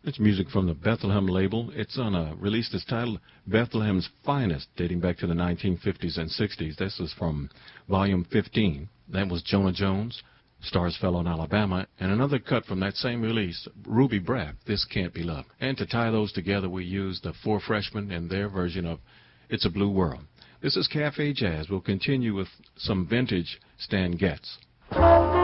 It's music from the Bethlehem label. It's on a release that's titled Bethlehem's Finest, dating back to the 1950s and 60s. This is from Volume 15. That was Jonah Jones, Stars Fell on Alabama, and another cut from that same release, Ruby Braff, This Can't Be Love. And to tie those together, we used the Four Freshmen and their version of It's a Blue World. This is Cafe Jazz. We'll continue with some vintage Stan Getz.